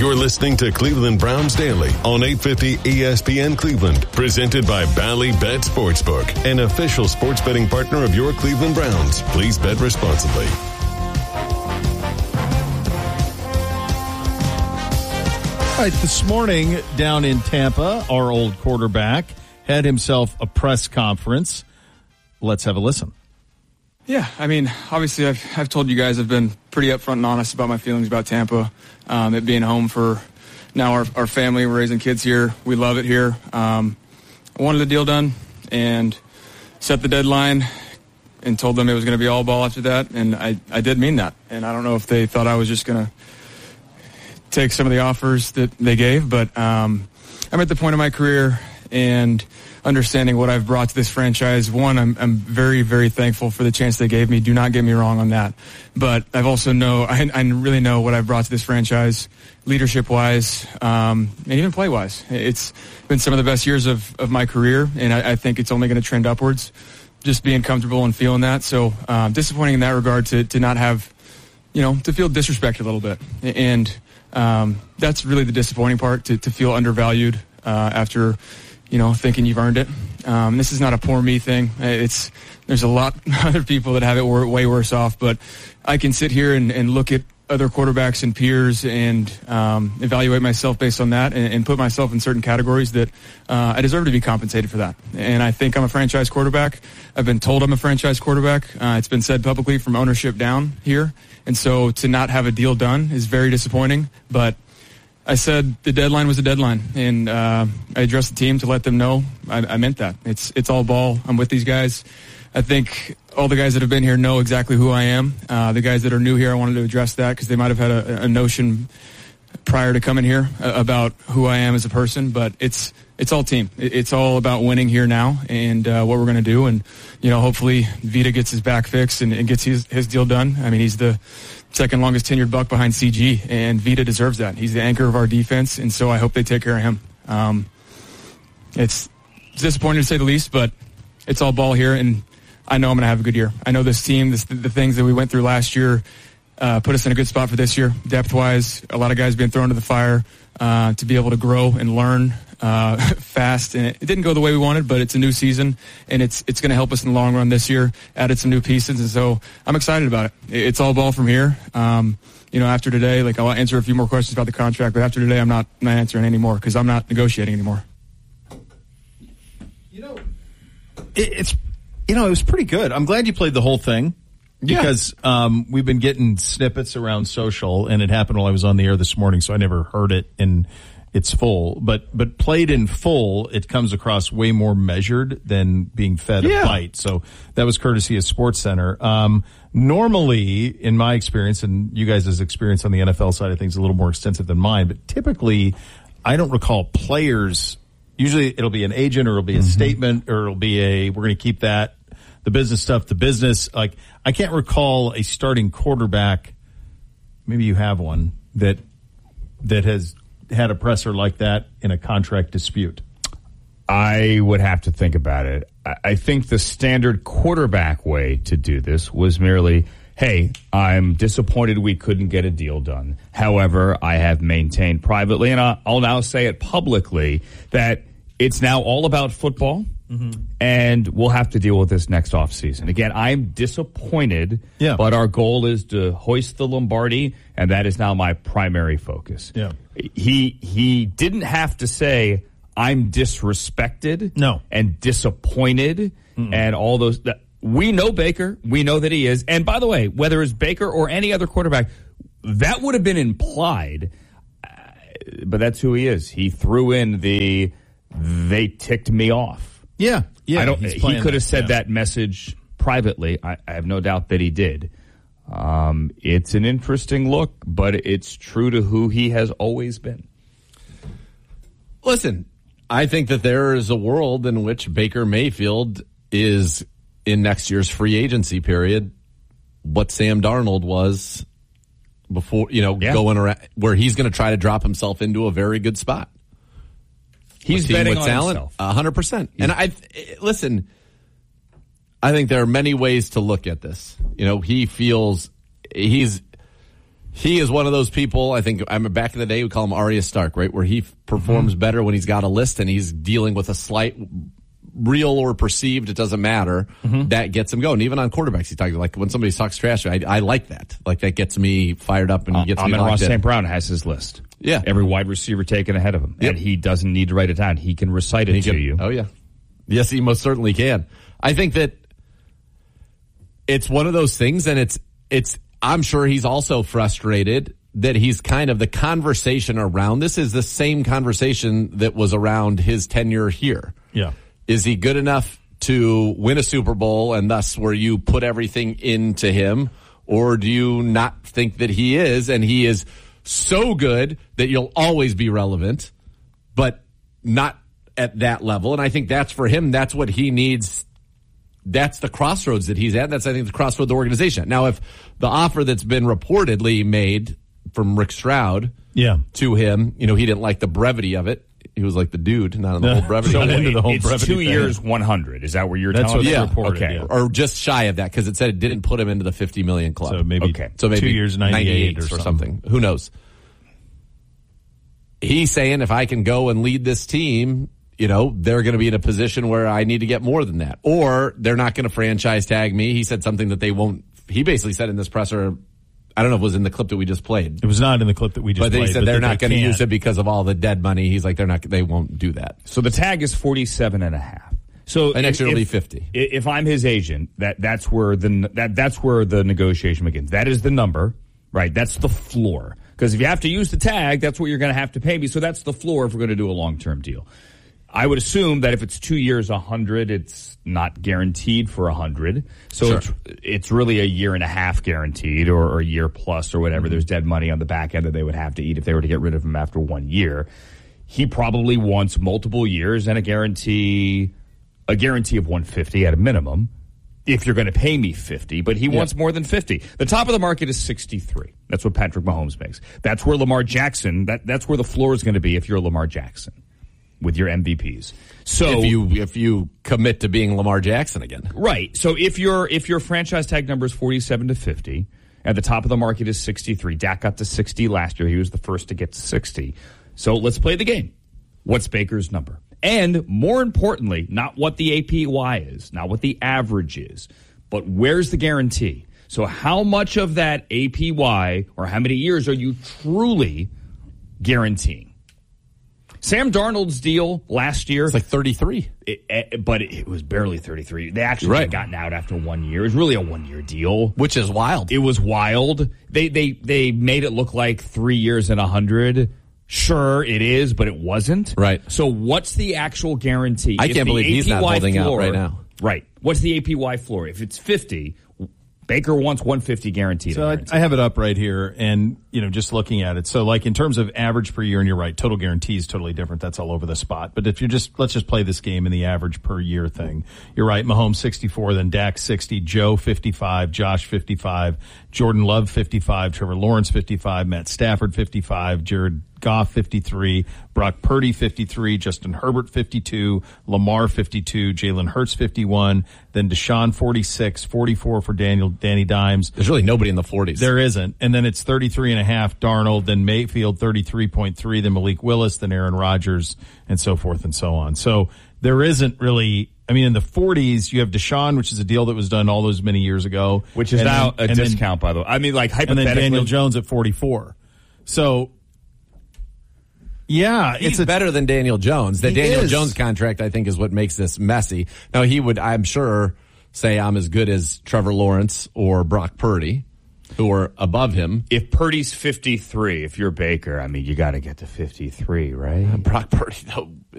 You're listening to Cleveland Browns Daily on 850 ESPN Cleveland, presented by Bally Bet Sportsbook, an official sports betting partner of your Cleveland Browns. Please bet responsibly. All right, this morning down in Tampa, our old quarterback had himself a press conference. Let's have a listen. Yeah, I mean, obviously I've told you guys I've been pretty upfront and honest about my feelings about Tampa. It being home for now our family. We're raising kids here. We love it here. I wanted the deal done and set the deadline and told them it was going to be all ball after that, and I did mean that. And I don't know if they thought I was just going to take some of the offers that they gave, but I'm at the point of my career and understanding what I've brought to this franchise. One, I'm very, very thankful for the chance they gave me. Do not get me wrong on that. But I've also I really know what I've brought to this franchise, leadership-wise, and even play-wise. It's been some of the best years of my career, and I think it's only going to trend upwards, just being comfortable and feeling that. So disappointing in that regard to not have, to feel disrespected a little bit. And that's really the disappointing part, to feel undervalued after thinking you've earned it. This is not a poor me thing. There's a lot of other people that have it way worse off, but I can sit here and look at other quarterbacks and peers and evaluate myself based on that and put myself in certain categories that I deserve to be compensated for that. And I think I'm a franchise quarterback. I've been told I'm a franchise quarterback. It's been said publicly from ownership down here. And so to not have a deal done is very disappointing, but I said the deadline was a deadline, and I addressed the team to let them know I meant that. It's all ball. I'm with these guys. I think all the guys that have been here know exactly who I am. The guys that are new here, I wanted to address that because they might have had a notion prior to coming here about who I am as a person, but it's all team. It's all about winning here now and what we're going to do. And, hopefully Vita gets his back fixed and gets his deal done. I mean, he's the second longest tenured Buck behind CG, and Vita deserves that. He's the anchor of our defense, and so I hope they take care of him. It's disappointing to say the least, but it's all ball here, and I know I'm going to have a good year. I know this team, the things that we went through last year, put us in a good spot for this year. Depth-wise, a lot of guys being thrown to the fire to be able to grow and learn fast. And it didn't go the way we wanted, but it's a new season, and it's going to help us in the long run this year. Added some new pieces, and so I'm excited about it. It's all ball from here. After today, I'll answer a few more questions about the contract, but after today, I'm not answering anymore because I'm not negotiating anymore. It was pretty good. I'm glad you played the whole thing. Because we've been getting snippets around social, and it happened while I was on the air this morning, so I never heard it in its full. But played in full, it comes across way more measured than being fed a bite. So that was courtesy of SportsCenter. Normally, in my experience, and you guys' experience on the NFL side of things is a little more extensive than mine, but typically I don't recall players. Usually it'll be an agent, or it'll be a statement, or it'll be we're going to keep that. The business stuff, the business, I can't recall a starting quarterback, maybe you have one, that has had a presser like that in a contract dispute. I would have to think about it. I think the standard quarterback way to do this was merely, hey, I'm disappointed we couldn't get a deal done. However, I have maintained privately, and I'll now say it publicly, that it's now all about football. And we'll have to deal with this next offseason. Again, I'm disappointed, but our goal is to hoist the Lombardi, and that is now my primary focus. Yeah. He didn't have to say, I'm disrespected and disappointed and all those. We know Baker. We know that he is. And by the way, whether it's Baker or any other quarterback, that would have been implied. But that's who he is. He threw in they ticked me off. Yeah. He could have said that message privately. I have no doubt that he did. It's an interesting look, but it's true to who he has always been. Listen, I think that there is a world in which Baker Mayfield is in next year's free agency period what Sam Darnold was before, going around, where he's going to try to drop himself into a very good spot. He's betting on talent, himself. 100%. And listen, I think there are many ways to look at this. He feels He is one of those people, I think, back in the day, we call him Arya Stark, right? Where he performs better when he's got a list and he's dealing with a slight, real or perceived, it doesn't matter. That gets him going. Even on quarterbacks, he talks like when somebody talks trash, I like that. Like that gets me fired up and gets me Amon-Ra St. Brown has his list. Yeah. Every wide receiver taken ahead of him. Yep. And he doesn't need to write it down. He can recite it to you. Oh, yeah. Yes, he most certainly can. I think that it's one of those things, and I'm sure he's also frustrated that he's kind of the conversation around this is the same conversation that was around his tenure here. Yeah. Is he good enough to win a Super Bowl and thus where you put everything into him? Or do you not think that he is, and he is so good that you'll always be relevant, but not at that level? And I think that's for him, that's what he needs. That's the crossroads that he's at. That's, I think, the crossroads of the organization. Now, if the offer that's been reportedly made from Rick Stroud to him, he didn't like the brevity of it. He was like the dude, not in the whole brevity. So into the whole it's brevity 2 years, 100. Is that what you're telling me? That's reported, okay. yeah. Or just shy of that, because it said it didn't put him into the 50 million club. So maybe 2 years, 98 or something. Who knows? He's saying if I can go and lead this team, they're going to be in a position where I need to get more than that. Or they're not going to franchise tag me. He said something that they won't. He basically said in this presser, I don't know if it was in the clip that we just played. It was not in the clip that we just played. But he said they're not going to use it because of all the dead money. He's like, they won't do that. So the tag is 47.5. So and next year it'll be 50. If I'm his agent, that's where the negotiation begins. That is the number, right? That's the floor. Because if you have to use the tag, that's what you're going to have to pay me. So that's the floor if we're going to do a long-term deal. I would assume that if it's 2 years, 100, it's not guaranteed for 100. So sure. it's really a year and a half guaranteed or a year plus or whatever. There's dead money on the back end that they would have to eat if they were to get rid of him after 1 year. He probably wants multiple years and a guarantee of 150 at a minimum if you're going to pay me 50, but he wants more than 50. The top of the market is 63. That's what Patrick Mahomes makes. That's where Lamar Jackson, that's where the floor is going to be if you're Lamar Jackson with your MVPs. So if you commit to being Lamar Jackson again. Right. So if your franchise tag number is 47 to 50 and the top of the market is 63, Dak got to 60 last year. He was the first to get to 60. So let's play the game. What's Baker's number? And more importantly, not what the APY is, not what the average is, but where's the guarantee? So how much of that APY or how many years are you truly guaranteeing? Sam Darnold's deal last year. It's like 33. But it was barely 33. They actually had gotten out after 1 year. It was really a 1 year deal. Which is wild. It was wild. They made it look like 3 years and 100. Sure, it is, but it wasn't. Right. So what's the actual guarantee? I can't believe he's not holding out right now. Right. What's the APY floor? If it's 50, Baker wants 150 guaranteed. So I have it up right here, and just looking at it. So like in terms of average per year, and you're right, total guarantee is totally different. That's all over the spot. But if let's just play this game in the average per year thing. You're right. Mahomes 64, then Dak 60, Joe 55, Josh 55, Jordan Love 55, Trevor Lawrence 55, Matt Stafford 55, Jared Goff 53, Brock Purdy 53, Justin Herbert 52, Lamar 52, Jalen Hurts 51, then Deshaun 46, 44 for Danny Dimes. There's really nobody in the 40s. There isn't. And then it's 33.5 Darnold, then Mayfield 33.3, then Malik Willis, then Aaron Rodgers, and so forth and so on. So there isn't really, in the 40s, you have Deshaun, which is a deal that was done all those many years ago. Which is now a discount, by the way. Hypothetically. And then Daniel Jones at 44. So, yeah, he's better than Daniel Jones. The Daniel Jones contract, I think, is what makes this messy. Now, he would, I'm sure, say I'm as good as Trevor Lawrence or Brock Purdy, who are above him. If Purdy's 53, if you're Baker, you got to get to 53, right? Brock Purdy, though,